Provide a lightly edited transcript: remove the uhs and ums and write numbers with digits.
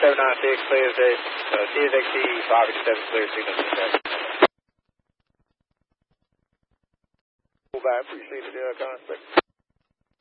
796, clear as day. CSXT 587, clear signal. Pull back, appreciate the contact.